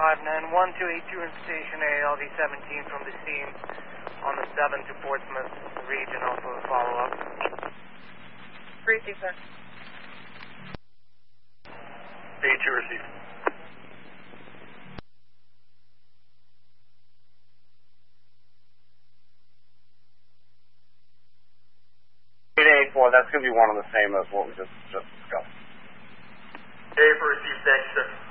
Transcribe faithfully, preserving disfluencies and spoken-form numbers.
five nine one two eight two in Station A, L V seventeen from the scene on the seven to Portsmouth region, also a follow-up. Briefing, sir. A two receive. A four, that's going to be one and the same as what we just, just discussed. A for receive, thank you, sir.